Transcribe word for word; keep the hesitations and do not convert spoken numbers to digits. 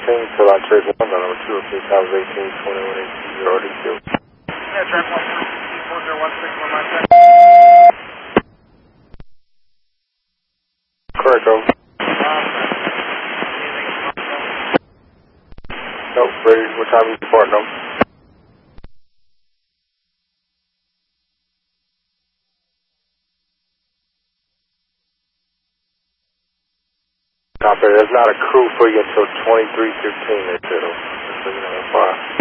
sixteen till I check one, number two oh six times eighteen, twenty-one eighteen, zero D Q. Yeah, track one four zero one six one nine seven. Correct, over. Nope, ready. What time is the part number? Copy. There's not a crew for you until twenty-three fifteen, they said. Just so you know, that's fine.